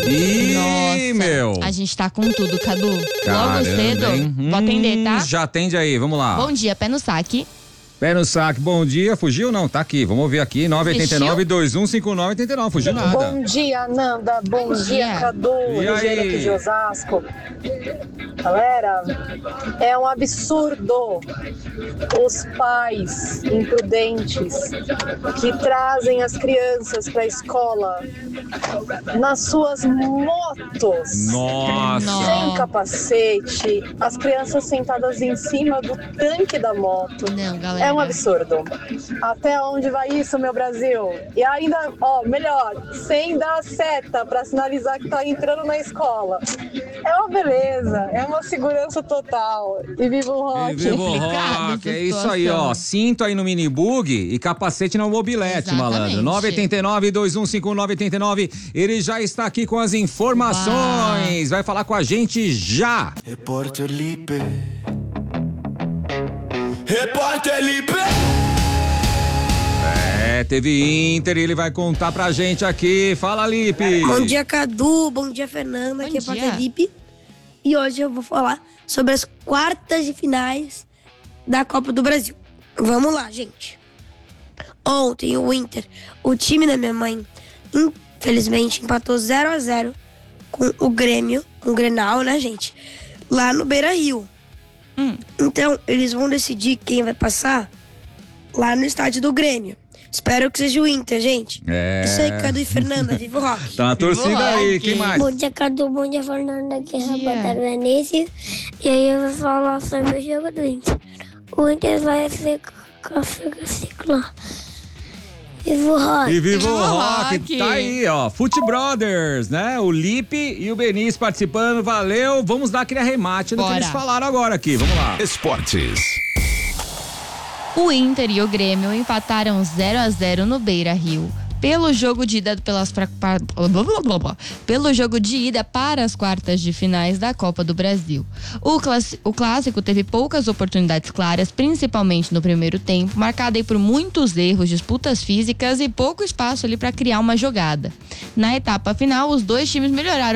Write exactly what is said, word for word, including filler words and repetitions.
Ih, Nossa, meu. a gente tá com tudo, Cadu. Caramba, Logo cedo, hein? vou atender, tá? Já atende aí, vamos lá. Bom dia, pé no saque. Pé no saque, bom dia. Fugiu não? Tá aqui, vamos ouvir aqui. nove oito nove, dois um cinco nove, oito nove. Fugiu nada. Bom dia, Nanda. Bom, Bom dia, dia. Cadu. E Regiane aí? aqui de Osasco. Galera, é um absurdo os pais imprudentes que trazem as crianças para a escola nas suas motos. Nossa. Sem capacete, as crianças sentadas em cima do tanque da moto. Não, galera. É um absurdo. Até onde vai isso, meu Brasil? E ainda, ó, melhor, sem dar seta pra sinalizar que tá entrando na escola. É uma beleza, é uma segurança total. E viva o rock! E viva o Complicado rock, essa é isso aí, ó. situação. Cinto aí no minibug e capacete no mobilete, Exatamente. malandro. nove oito nove, dois um cinco nove, oito nove. Ele já está aqui com as informações. Vai falar com a gente já. Repórter Lipe. Repórter Lipe. É, teve Inter e ele vai contar pra gente aqui. Fala, Lipe. Bom dia, Cadu. Bom dia, Fernanda. Bom Aqui é dia. o Felipe. E hoje eu vou falar sobre as quartas de finais da Copa do Brasil. Vamos lá, gente. Ontem o Inter, o time da minha mãe, infelizmente empatou zero a zero com o Grêmio, com o Grenal, né, gente? Lá no Beira-Rio. Hum. Então, eles vão decidir quem vai passar lá no estádio do Grêmio. Espero que seja o Inter, gente. É. Isso aí, Cadu e Fernanda. Viva o rock. Tá na torcida aí, rock. quem mais? Bom dia, Cadu. Bom dia, Fernanda. Aqui é Bom dia. Rafael Vinícius. E aí eu vou falar sobre o jogo do Inter. O Inter vai ser ciclão. Viva o rock. E viva o Viva o rock. rock. Tá aí, ó. Foot Brothers, né? O Lipe e o Benício participando. Valeu. Vamos dar aquele arremate do Bora. que eles falaram agora aqui. Vamos lá. Esportes. O Inter e o Grêmio empataram zero a zero no Beira-Rio. Pelo jogo de ida pelas pra- pa- pelo jogo de ida para as quartas de finais da Copa do Brasil. O, class- o clássico teve poucas oportunidades claras, principalmente no primeiro tempo, marcado aí por muitos erros, disputas físicas e pouco espaço ali para criar uma jogada. Na etapa final, os dois times melhoraram